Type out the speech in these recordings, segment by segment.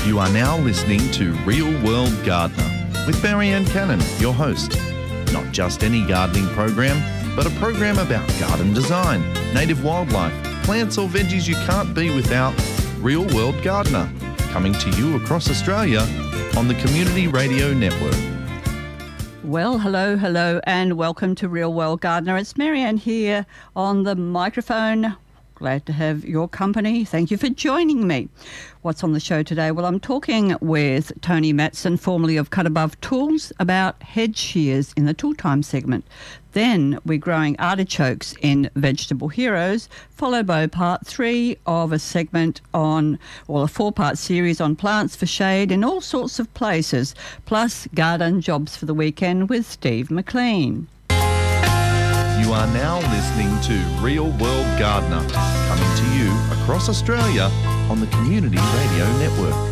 You are now listening to Real World Gardener with Marianne Cannon, your host. Not just any gardening program, but a program about garden design, native wildlife, plants or veggies you can't be without. Real World Gardener, coming to you across Australia on the Community Radio Network. Well, hello, and welcome to Real World Gardener. It's Marianne here on the microphone. Glad to have your company. Thank you for joining me. What's on the show today? Well, I'm talking with Tony Matson, formerly of Cut Above Tools, about hedge shears in the Tool Time segment. Then we're growing artichokes in Vegetable Heroes, followed by part 3 of a segment on, well, a 4-part series on plants for shade in all sorts of places, plus garden jobs for the weekend with Steve McLean. You are now listening to Real World Gardener, coming to you across Australia on the Community Radio Network.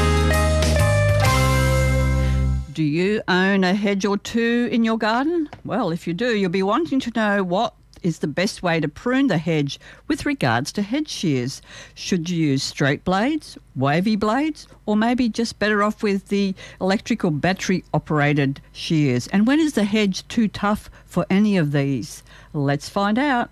Do you own a hedge or two in your garden? Well, if you do, you'll be wanting to know what is the best way to prune the hedge with regards to hedge shears. Should you use straight blades, wavy blades, or maybe just better off with the electrical battery-operated shears? And when is the hedge too tough for any of these? Let's find out.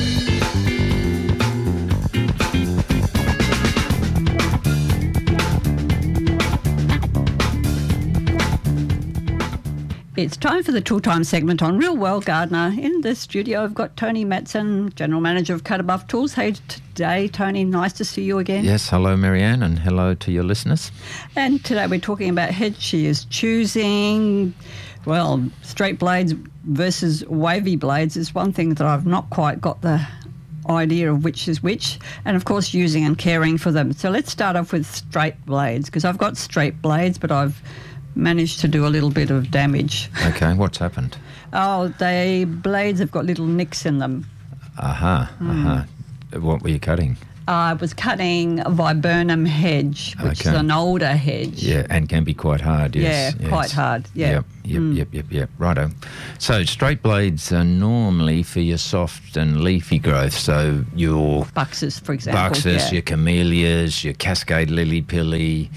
It's time for the Tool Time segment on Real World Gardener. In the studio, I've got Tony Matson, General Manager of Cut Above Tools. Hey, today, Tony, nice to see you again. Yes, hello, Marianne, and hello to your listeners. And today we're talking about hedge shears, choosing, well, straight blades versus wavy blades is one thing that I've not quite got the idea of which is which, and of course using and caring for them. So let's start off with straight blades, because I've got straight blades, but I've managed to do a little bit of damage. Okay, what's happened? Oh, blades have got little nicks in them. What were you cutting? I was cutting a viburnum hedge, which is an older hedge. Yeah, and can be quite hard, yes. Yeah, quite hard, yeah. Yep, righto. So straight blades are normally for your soft and leafy growth, so your Buxus, for example. Your camellias, your cascade lily-pilly,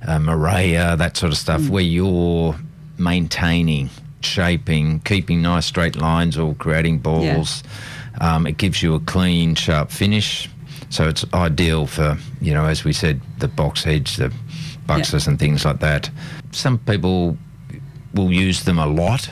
Morea, that sort of stuff, where you're maintaining, shaping, keeping nice straight lines or creating balls. Yeah. It gives you a clean, sharp finish. So it's ideal for, as we said, the box hedge, the Buxus and things like that. Some people will use them a lot,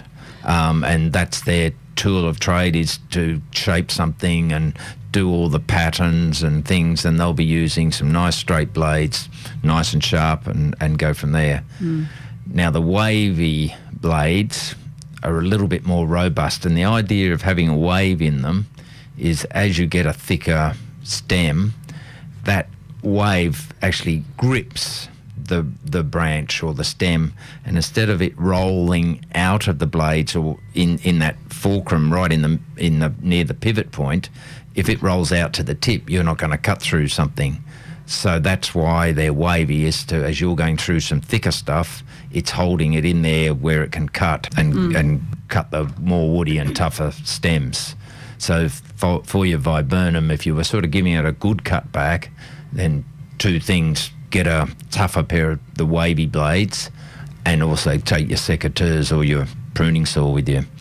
and that's their tool of trade, is to shape something and do all the patterns and things, and they'll be using some nice straight blades, nice and sharp, and go from there. Now, the wavy blades are a little bit more robust, and the idea of having a wave in them is as you get a thicker stem, that wave actually grips the branch or the stem, and instead of it rolling out of the blades or in that fulcrum right in the near the pivot point, if it rolls out to the tip, you're not going to cut through something. So that's why they're wavy, is to, as you're going through some thicker stuff, it's holding it in there where it can cut and cut the more woody and tougher stems. So for your viburnum, if you were sort of giving it a good cut back, then two things: get a tougher pair of the wavy blades, and also take your secateurs or your pruning saw with you.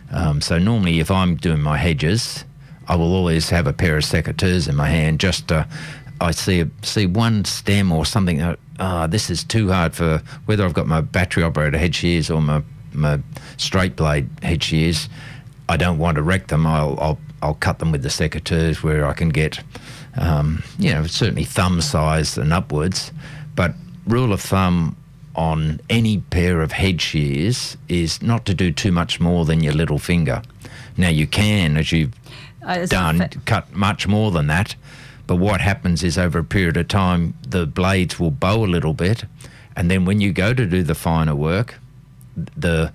So normally if I'm doing my hedges, I will always have a pair of secateurs in my hand, just I see one stem or something that, this is too hard for, whether I've got my battery operated hedge shears or my straight blade hedge shears, I don't want to wreck them. I'll cut them with the secateurs where I can get, certainly thumb size and upwards. But rule of thumb on any pair of hedge shears is not to do too much more than your little finger. Now you can, as you've done, cut much more than that, but what happens is over a period of time the blades will bow a little bit, and then when you go to do the finer work, the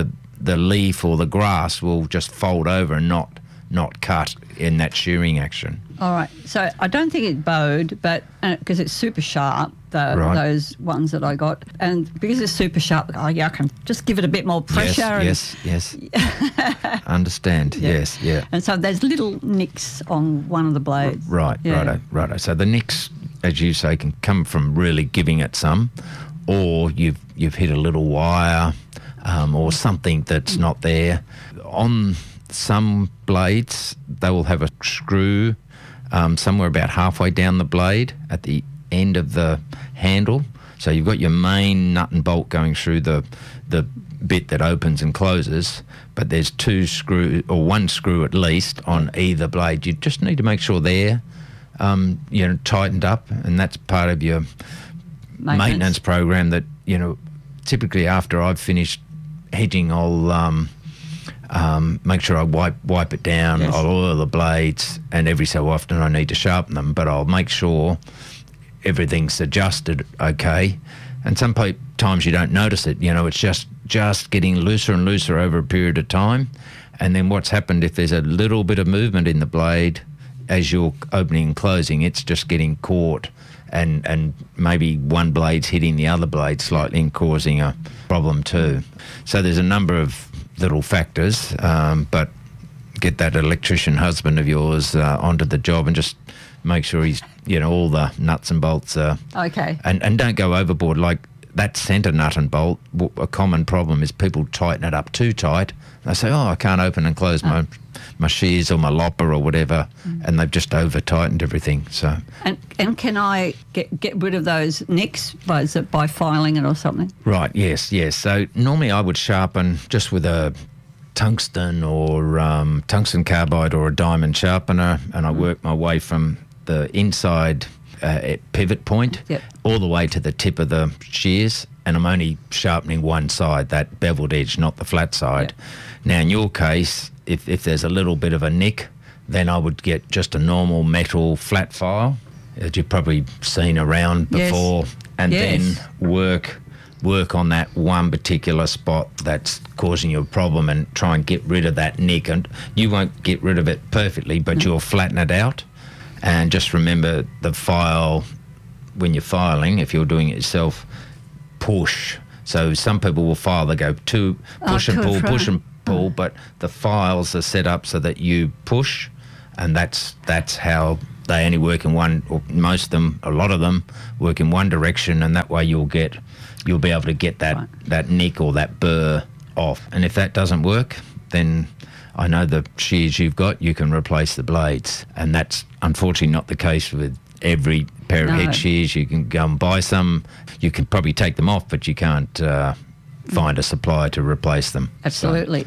leaf or the grass will just fold over and not cut in that shearing action. All right. So I don't think it bowed, but because it's super sharp, those ones that I got, and because it's super sharp, I can just give it a bit more pressure. Yes. Understand. Yeah. Yes. Yeah. And so there's little nicks on one of the blades. Righto. So the nicks as you say, can come from really giving it some, or you've hit a little wire or something that's not there. On some blades, they will have a screw somewhere about halfway down the blade at the end of the handle. So you've got your main nut and bolt going through the bit that opens and closes, but there's two screw or one screw at least on either blade. You just need to make sure they're tightened up, and that's part of your maintenance program. That typically after I've finished hedging, I'll make sure I wipe it down. Yes. I'll oil the blades, and every so often I need to sharpen them, but I'll make sure everything's adjusted okay. And sometimes you don't notice it. It's just getting looser and looser over a period of time. And then what's happened, if there's a little bit of movement in the blade as you're opening and closing, it's just getting caught, and maybe one blade's hitting the other blade slightly and causing a problem too. So there's a number of little factors, but get that electrician husband of yours onto the job and just make sure he's, all the nuts and bolts are okay. And don't go overboard. Like that centre nut and bolt, a common problem is people tighten it up too tight. They say, I can't open and close my shears or my lopper or whatever, and they've just over-tightened everything. So And can I get rid of those nicks by filing it or something? Right, yes. So normally I would sharpen just with a tungsten or tungsten carbide or a diamond sharpener, and I work my way from the inside pivot point all the way to the tip of the shears, and I'm only sharpening one side, that beveled edge, not the flat side. Now in your case, if there's a little bit of a nick, then I would get just a normal metal flat file that you've probably seen around before, and then work on that one particular spot that's causing you a problem and try and get rid of that nick. And you won't get rid of it perfectly, but you'll flatten it out. And just remember the file, when you're filing, if you're doing it yourself, push. So some people will file, they go push and pull, but the files are set up so that you push, and that's how they only work in one, or most of them, a lot of them work in one direction, and that way you'll be able to get that nick or that burr off. And if that doesn't work, then I know the shears you've got, you can replace the blades, and that's unfortunately not the case with every pair of head shears. You can go and buy some, you can probably take them off, but you can't find a supplier to replace them. Absolutely.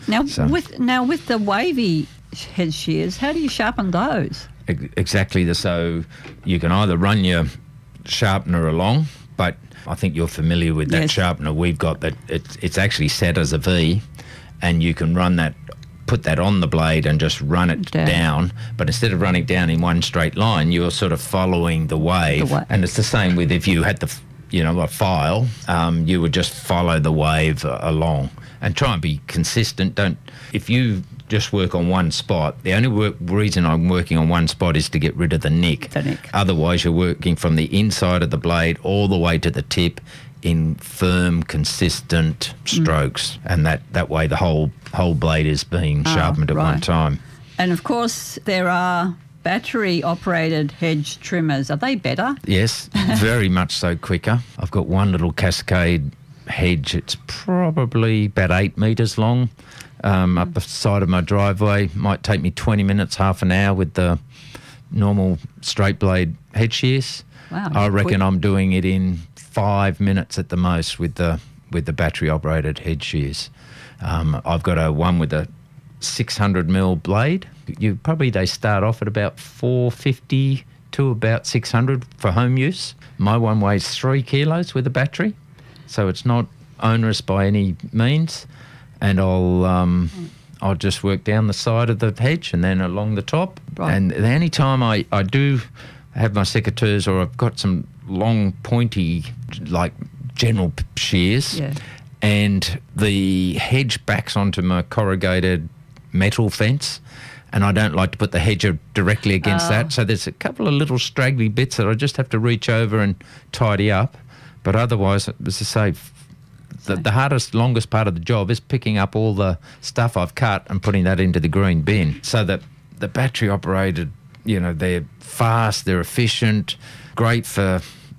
With the wavy head shears, how do you sharpen those? Exactly. So you can either run your sharpener along, but I think you're familiar with that sharpener we've got, that it's actually set as a V, and you can run that, put that on the blade and just run it down. But instead of running down in one straight line, you're sort of following the wave. And it's the same with if you had a file, you would just follow the wave along and try and be consistent. If you just work on one spot, the only reason I'm working on one spot is to get rid of the nick. Otherwise, you're working from the inside of the blade all the way to the tip in firm, consistent strokes, and that way the whole blade is being sharpened at one time. And of course, there are battery-operated hedge trimmers. Are they better? Yes, very much so, quicker. I've got one little Cascade hedge. It's probably about 8 metres long, up the side of my driveway. Might take me 20 minutes, half an hour with the normal straight blade hedge shears. Wow, I reckon I'm doing it in 5 minutes at the most with the battery-operated hedge shears. I've got one with a 600mm blade. They start off at about 450 to about 600 for home use. My one weighs 3 kilos with a battery, so it's not onerous by any means. And I'll just work down the side of the hedge and then along the top. Right. And the only time I do have my secateurs, or I've got some long pointy like general shears, and the hedge backs onto my corrugated metal fence, and I don't like to put the hedge directly against that, so there's a couple of little straggly bits that I just have to reach over and tidy up. But otherwise, as I say, the longest part of the job is picking up all the stuff I've cut and putting that into the green bin. So that the battery operated they're fast, they're efficient, great for,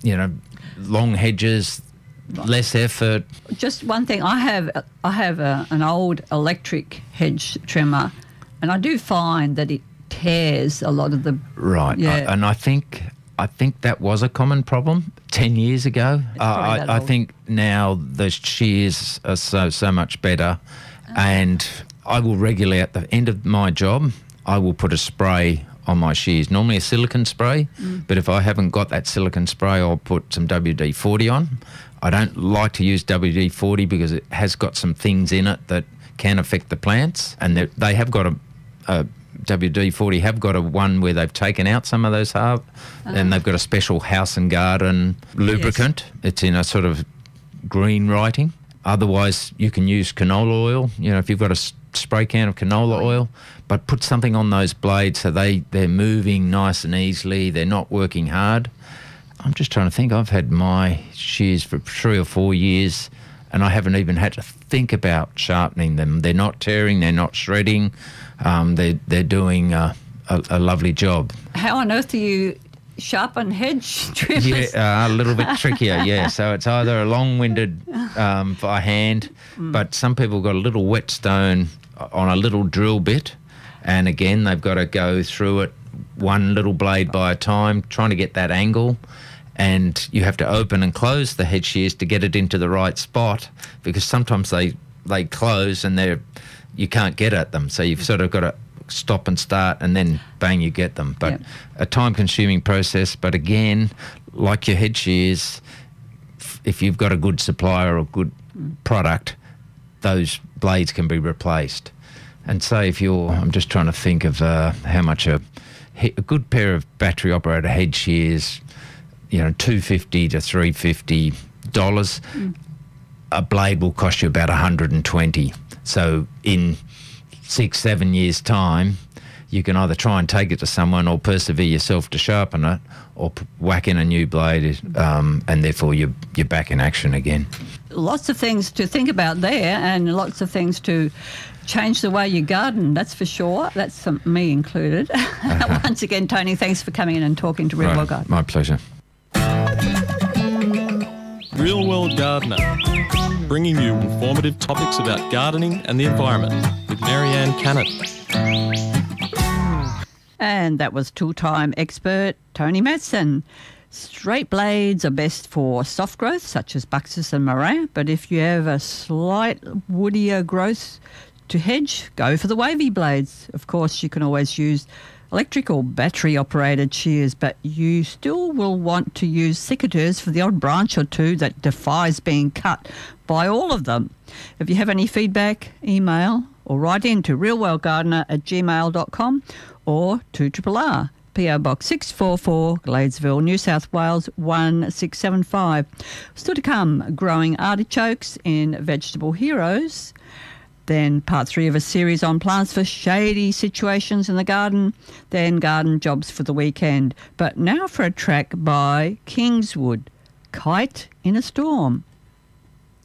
long hedges, less effort. Just one thing, I have an old electric hedge trimmer, and I do find that it tears a lot of the... Right, yeah. And I think that was a common problem 10 years ago. I think now the shears are so much better, and I will regularly, at the end of my job, I will put a spray on my shears, normally a silicone spray, but if I haven't got that silicone spray, I'll put some WD-40 on. I don't like to use WD-40 because it has got some things in it that can affect the plants, and they have got a WD-40 have got a one where they've taken out some of those and they've got a special house and garden lubricant. Yes. It's in a sort of green writing. Otherwise, you can use canola oil, if you've got a spray can of canola oil, but put something on those blades so they're moving nice and easily, they're not working hard. I'm just trying to think. I've had my shears for 3 or 4 years, and I haven't even had to think about sharpening them. They're not tearing, they're not shredding. They're doing a lovely job. How on earth do you sharpen hedge trimmers? Yeah, a little bit trickier, yeah. So it's either a long-winded by hand, but some people got a little whetstone on a little drill bit, and again, they've got to go through it one little blade by a time, trying to get that angle. And you have to open and close the head shears to get it into the right spot, because sometimes they close and you can't get at them. So you've sort of got to stop and start, and then bang, you get them. But a time-consuming process. But again, like your head shears, if you've got a good supplier or good product, those blades can be replaced. And say I'm just trying to think of how much a good pair of battery-operated head shears, $250 to $350. A blade will cost you about $120. So in 6-7 years' time, you can either try and take it to someone or persevere yourself to sharpen it, or whack in a new blade, and therefore you're back in action again. Lots of things to think about there, and lots of things to change the way you garden, that's for sure. That's me included. Once again, Tony, thanks for coming in and talking to Real World Gardener. My pleasure. Real World Gardener, bringing you informative topics about gardening and the environment with Marianne Cannon. And that was tool-time expert Tony Matson. Straight blades are best for soft growth, such as Buxus and Murray, but if you have a slight woodier growth to hedge, go for the wavy blades. Of course, you can always use electric or battery-operated shears, but you still will want to use secateurs for the odd branch or two that defies being cut by all of them. If you have any feedback, email or write in to realworldgardener@gmail.com or 2RRR, PO Box 644, Gladesville, New South Wales 1675. Still to come, growing artichokes in Vegetable Heroes. Then part 3 of a series on plants for shady situations in the garden. Then garden jobs for the weekend. But now for a track by Kingswood, Kite in a Storm.